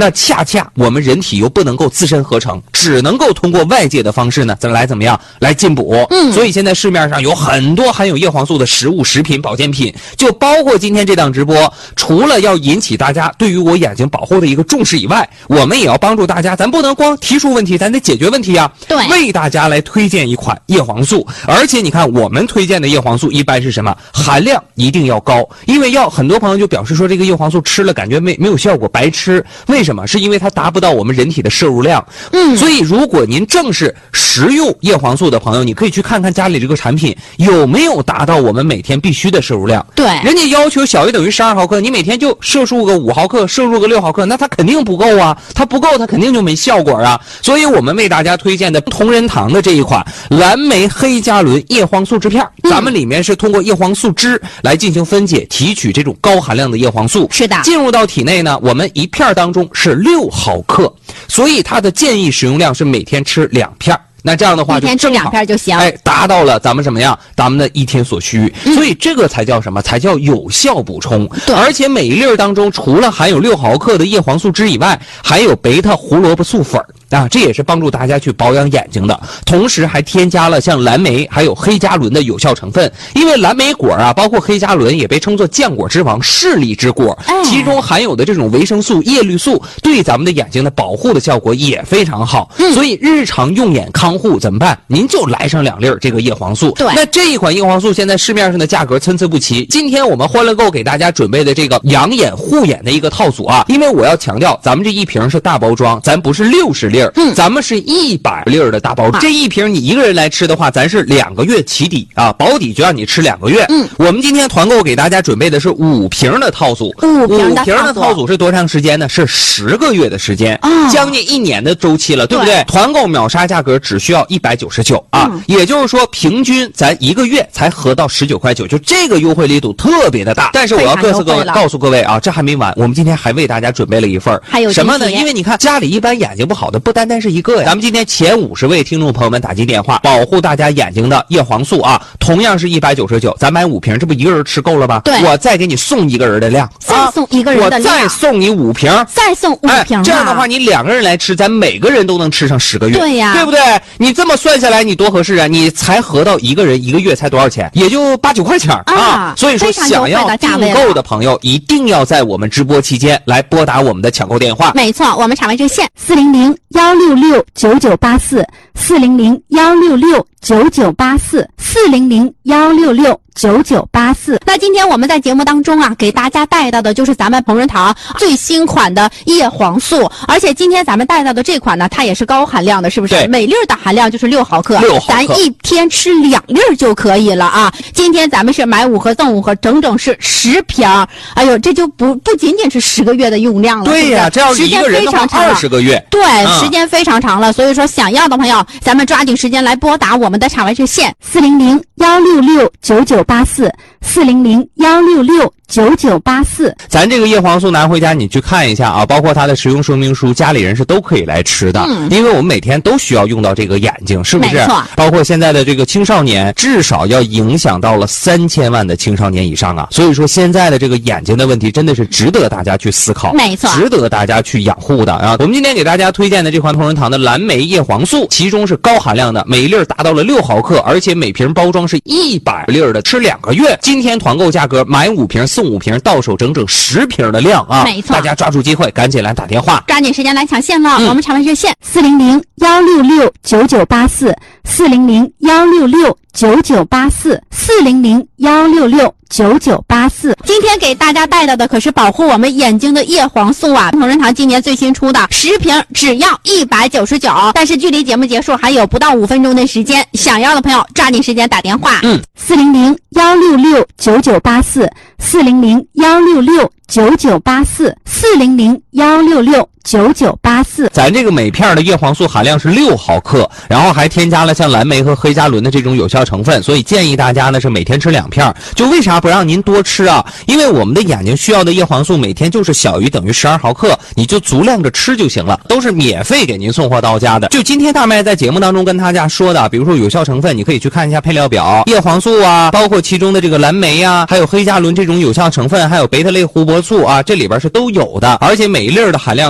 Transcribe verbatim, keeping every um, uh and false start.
那恰恰我们人体又不能够自身合成，只能够通过外界的方式呢，咱来怎么样来进补。嗯，所以现在市面上有很多含有叶黄素的食物、食品、保健品，就包括今天这档直播，除了要引起大家对于我眼睛保护的一个重视以外，我们也要帮助大家，咱不能光提出问题，咱得解决问题啊。 对， 为大家来推荐一款叶黄素，而且你看我们推荐的叶黄素一般是什么？含量一定要高，因为要很多朋友就表示说这个叶黄素吃了感觉没没有效果，白吃。为什么？是因为它达不到我们人体的摄入量。嗯，所以如果您正是食用叶黄素的朋友，你可以去看看家里这个产品有没有达到我们每天必须的摄入量。 对， 人家要求小于等于十二毫克，你每天就摄入个五毫克，摄入个六毫克，那它肯定不够啊，它不够它肯定就没效果啊。所以我们为大家推荐的同仁堂的这一款蓝莓黑加仑叶黄素制片，嗯、咱们里面是通过叶黄素汁来进行分解提取这种高含量的叶黄素， 是的， 进入到体内呢，我们一片当中是六毫克，所以它的建议使用量是每天吃两片。那这样的话就正好， 一天吃两片就行， 哎，达到了咱们什么样？咱们的一天所需，嗯、所以这个才叫什么？才叫有效补充。 对， 而且每一粒当中，除了含有六毫克的叶黄素汁以外，还有贝塔胡萝卜素粉啊，这也是帮助大家去保养眼睛的。同时还添加了像蓝莓还有黑加仑的有效成分，因为蓝莓果啊，包括黑加仑也被称作浆果之王、视力之果，哎、其中含有的这种维生素、叶绿素对咱们的眼睛的保护的效果也非常好。嗯、所以日常用眼康护怎么办？您就来上两粒这个叶黄素。 对， 那这一款叶黄素现在市面上的价格参差不齐。今天我们欢乐购给大家准备的这个养眼护眼的一个套组啊，因为我要强调，咱们这一瓶是大包装，咱不是六十粒，嗯，咱们是一百粒的大包装。啊、这一瓶你一个人来吃的话，咱是两个月起底啊，保底就让你吃两个月。嗯，我们今天团购给大家准备的是五瓶的套组， 五瓶的五瓶的套组是多长时间呢？是十个月的时间， 啊， 将近一年的周期了，对不对？对，团购秒杀价格只需要一百九十九啊，嗯、也就是说平均咱一个月才合到十九块九，就这个优惠力度特别的大。但是我要告诉各位，告诉各位啊，这还没完，我们今天还为大家准备了一份， 还有什么呢？因为你看家里一般眼睛不好的不单单是一个呀，咱们今天前五十位听众朋友们打进电话，保护大家眼睛的叶黄素啊，同样是一百九十九，咱买五瓶，这不一个人吃够了吧？ 对， 我再给你送一个人的量， 再送一个人的量， 我再送你五瓶， 再送五瓶、啊哎，这样的话你两个人来吃，咱每个人都能吃上十个月， 对呀， 对不对？你这么算下来，你多合适啊！你才合到一个人一个月才多少钱？也就八九块钱 啊, 啊！所以说，想要订购的朋友一定要在我们直播期间来拨打我们的抢购电话。 没错，我们场外热线四零零幺六六九九八四四零零幺六六九九八四四零零幺六六九九八四。那今天我们在节目当中啊，给大家带到的就是咱们同仁堂最新款的叶黄素，而且今天咱们带到的这款呢，它也是高含量的，是不是？每粒的含量就是六毫克， 六毫克， 咱一天吃两粒就可以了啊。今天咱们是买五盒送五盒，整整是十瓶。哎呦，这就不不仅仅是十个月的用量了。 对呀、啊，这要是一个人的话，二十个月。 对、 嗯， 时间非常长了。所以说，想要的朋友，咱们抓紧时间来拨打我们的场外热线四零零幺六六九九八四四零零幺六六九九八四。 咱这个叶黄素拿回家，你去看一下啊，包括它的食用说明书，家里人是都可以来吃的。嗯，因为我们每天都需要用到这个眼睛，是不是？ 没错。 包括现在的这个青少年，至少要影响到了三千万的青少年以上啊。所以说，现在的这个眼睛的问题真的是值得大家去思考， 没错， 值得大家去养护的啊。我们今天给大家推荐的这款同仁堂的蓝莓叶黄素，其中是高含量的，每一粒达到了六毫克，而且每瓶包装是一百粒的，吃两个月。今天团购价格买五瓶送五瓶，到手整整十瓶的量啊！ 没错， 大家抓住机会，赶紧来打电话， 抓紧时间来抢线了。 嗯、 我们场外热线四零零幺六六九九八四四零零幺六六九九八四四零零幺六六九九八四。今天给大家带到的可是保护我们眼睛的叶黄素啊！同仁堂今年最新出的十瓶只要一百九十九，但是距离节目结束还有不到五分钟的时间，想要的朋友抓紧时间打电话。嗯，四零零幺六六九九八四四零零幺六六九九八四四零零幺六六九九八四。 咱这个每片的叶黄素含量是六毫克，然后还添加了像蓝莓和黑加仑的这种有效成分，所以建议大家呢是每天吃两片。就为啥不让您多吃啊？因为我们的眼睛需要的叶黄素每天就是小于等于十二毫克，你就足量着吃就行了，都是免费给您送货到家的。就今天大麦在节目当中跟大家说的，比如说有效成分，你可以去看一下配料表，叶黄素啊，包括其中的这个蓝莓啊，还有黑加仑这种有效成分，还有贝塔类胡萝卜素啊，这里边是都有的，而且每一粒的含量